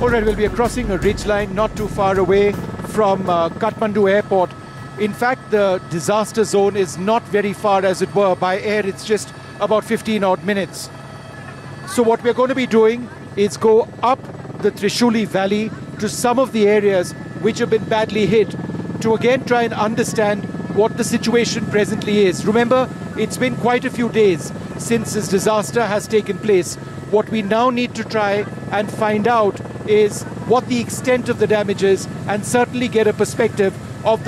Alright, well, we are crossing a ridge line not too far away from Kathmandu airport. In fact, the disaster zone is not very far, as it were. By air, it's just about 15 odd minutes. So what we're going to be doing is go up the Trishuli Valley to some of the areas which have been badly hit to again try and understand what the situation presently is. Remember, it's been quite a few days since this disaster has taken place. What we now need to try and find out is what the extent of the damage is, and certainly get a perspective